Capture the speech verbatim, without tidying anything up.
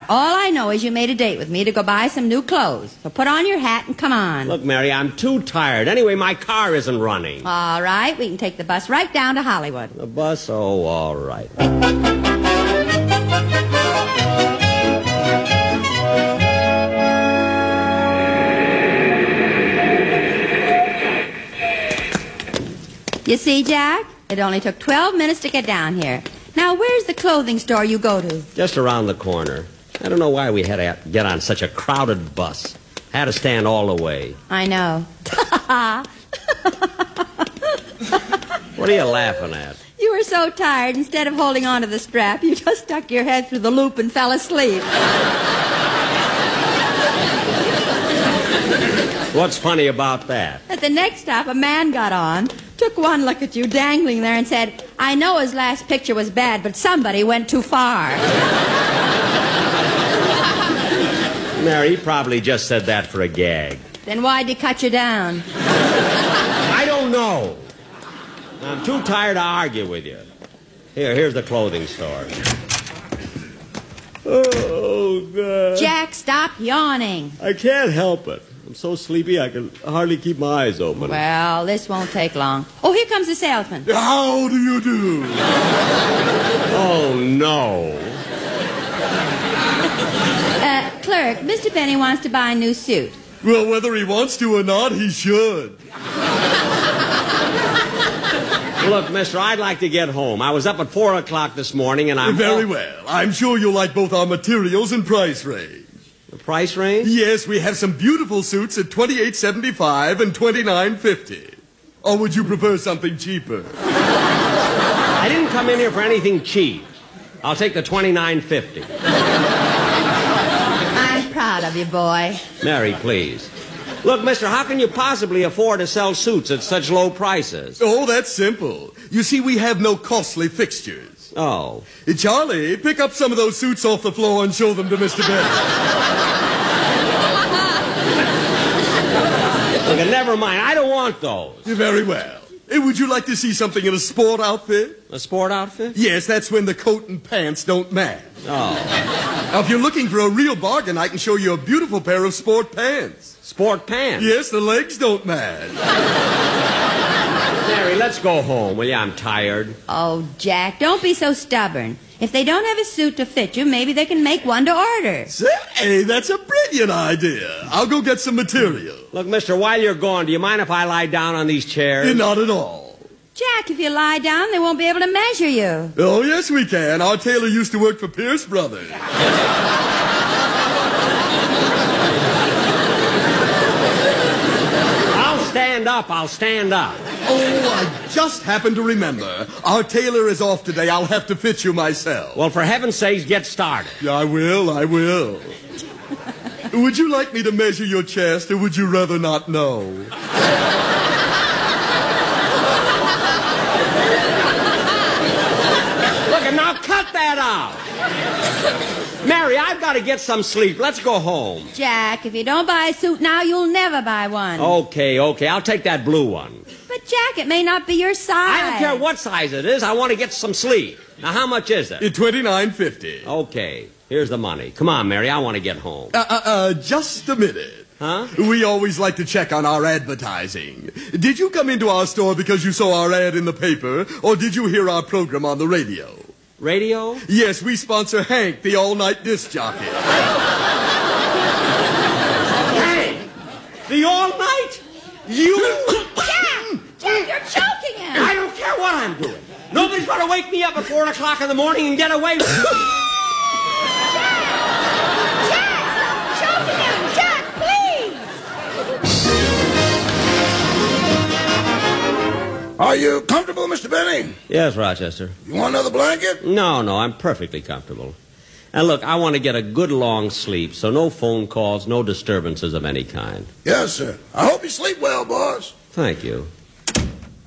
all I know is you made a date with me to go buy some new clothes. So put on your hat and come on. Look, Mary, I'm too tired. Anyway, my car isn't running. All right, we can take the bus right down to Hollywood. The bus? Oh, all right. You see, Jack? It only took twelve minutes to get down here. Now, where's the clothing store you go to? Just around the corner. I don't know why we had to get on such a crowded bus. Had to stand all the way. I know. What are you laughing at? You were so tired, instead of holding on to the strap, you just stuck your head through the loop and fell asleep. What's funny about that? At the next stop, a man got on, took one look at you dangling there and said, I know his last picture was bad, but somebody went too far. Mary, he probably just said that for a gag. Then why'd he cut you down? I don't know. I'm too tired to argue with you. Here, here's the clothing store. Oh, God. Jack, stop yawning. I can't help it. I'm so sleepy I can hardly keep my eyes open. Well, this won't take long. Oh, here comes the salesman. How do you do? Oh, no. Uh, clerk, Mister Benny wants to buy a new suit. Well, whether he wants to or not, he should. Look, mister, I'd like to get home. I was up at four o'clock this morning, and I'm... Very well. I'm sure you'll like both our materials and price range. The price range? Yes, we have some beautiful suits at twenty-eight seventy-five and twenty-nine fifty. Or would you prefer something cheaper? I didn't come in here for anything cheap. I'll take the twenty-nine fifty. I'm proud of you, boy. Mary, please. Look, mister, how can you possibly afford to sell suits at such low prices? Oh, that's simple. You see, we have no costly fixtures. Oh. Hey, Charlie, pick up some of those suits off the floor and show them to Mister Benny. Look, never mind. I don't want those. Very well. Hey, would you like to see something in a sport outfit? A sport outfit? Yes, that's when the coat and pants don't match. Oh. Now, if you're looking for a real bargain, I can show you a beautiful pair of sport pants. Sport pants? Yes, the legs don't match. Mary, let's go home, will you? I'm tired. Oh, Jack, don't be so stubborn. If they don't have a suit to fit you, maybe they can make one to order. Say, that's a brilliant idea. I'll go get some material. Look, mister, while you're gone, do you mind if I lie down on these chairs? Not at all. Jack, if you lie down, they won't be able to measure you. Oh, yes, we can. Our tailor used to work for Pierce Brothers. I'll stand up. I'll stand up. Oh, I just happened to remember. Our tailor is off today. I'll have to fit you myself. Well, for heaven's sakes, get started. Yeah, I will, I will. Would you like me to measure your chest, or would you rather not know? Look, and now cut that out. Mary, I've got to get some sleep. Let's go home. Jack, if you don't buy a suit now, you'll never buy one. Okay, okay. I'll take that blue one. But, Jack, it may not be your size. I don't care what size it is. I want to get some sleep. Now, how much is it? twenty-nine fifty. Okay. Here's the money. Come on, Mary. I want to get home. Uh, uh, uh, just a minute. Huh? We always like to check on our advertising. Did you come into our store because you saw our ad in the paper, or did you hear our program on the radio? Radio? Yes, we sponsor Hank, the all-night disc jockey. Hank? The all-night? You? Jack! Jack, you're choking him! I don't care what I'm doing. Nobody's going to wake me up at four o'clock in the morning and get away with it. Are you comfortable, Mister Benny? Yes, Rochester. You want another blanket? No, no, I'm perfectly comfortable. And look, I want to get a good long sleep, so no phone calls, no disturbances of any kind. Yes, sir. I hope you sleep well, boss. Thank you.